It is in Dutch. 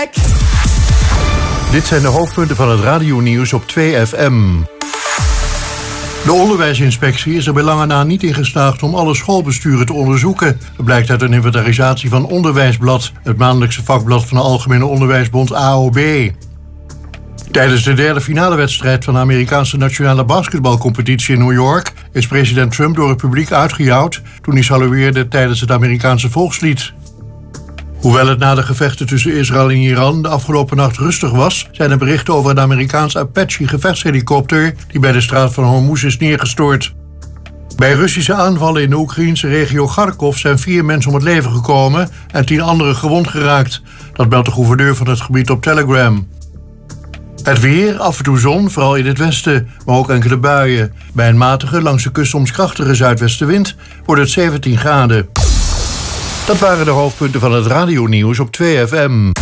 Dit zijn de hoofdpunten van het radionieuws op 2FM. De onderwijsinspectie is er bij lange na niet in geslaagd om alle schoolbesturen te onderzoeken. Dat blijkt uit een inventarisatie van Onderwijsblad, het maandelijkse vakblad van de Algemene Onderwijsbond AOB. Tijdens de derde finale wedstrijd van de Amerikaanse nationale basketbalcompetitie in New York is president Trump door het publiek uitgejouwd toen hij salueerde tijdens het Amerikaanse volkslied. Hoewel het na de gevechten tussen Israël en Iran de afgelopen nacht rustig was, zijn er berichten over een Amerikaans Apache-gevechtshelikopter die bij de straat van Hormuz is neergestort. Bij Russische aanvallen in de Oekraïnse regio Kharkov zijn 4 mensen om het leven gekomen en 10 anderen gewond geraakt. Dat meldt de gouverneur van het gebied op Telegram. Het weer, af en toe zon, vooral in het westen, maar ook enkele buien. Bij een matige, langs de kust soms krachtige zuidwestenwind wordt het 17 graden. Dat waren de hoofdpunten van het radionieuws op 2FM.